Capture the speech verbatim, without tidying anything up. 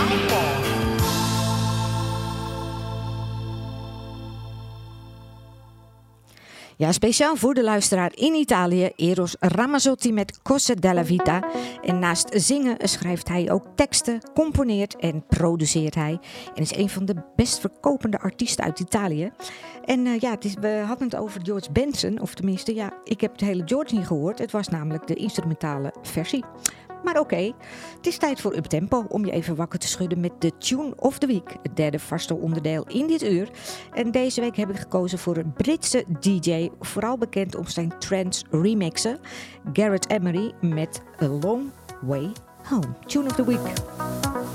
Ja, speciaal voor de luisteraar in Italië, Eros Ramazzotti met Cose della Vita. En naast zingen schrijft hij ook teksten, componeert en produceert hij. En is een van de best verkopende artiesten uit Italië. En uh, ja, het is, we hadden het over George Benson, of tenminste, ja, ik heb het hele George niet gehoord. Het was namelijk de instrumentale versie. Maar oké, okay, het is tijd voor Uptempo om je even wakker te schudden met de Tune of the Week. Het derde vaste onderdeel in dit uur. En deze week heb ik gekozen voor een Britse D J, vooral bekend om zijn trance remixen. Garrett Emery met A Long Way Home. Tune of the Week.